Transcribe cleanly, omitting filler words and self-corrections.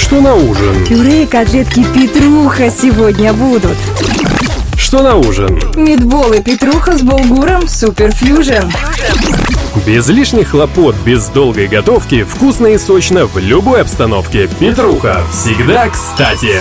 Что на ужин? Пюре и котлетки Петруха сегодня будут. Что на ужин? Митболы Петруха с булгуром Супер Фьюжн. Без лишних хлопот, без долгой готовки, вкусно и сочно в любой обстановке. Петруха всегда кстати.